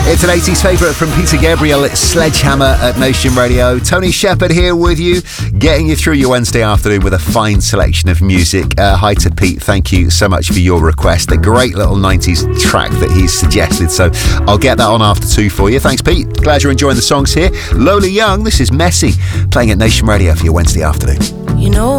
It's an 80s favourite from Peter Gabriel. It's Sledgehammer at Nation Radio. Tony Shepherd here with you, getting you through your Wednesday afternoon with a fine selection of music. Hi to Pete. Thank you so much for your request. A great little 90s track that he's suggested. So I'll get that on after 2 for you. Thanks, Pete. Glad you're enjoying the songs here. Lola Young, this is Messy, playing at Nation Radio for your Wednesday afternoon. You know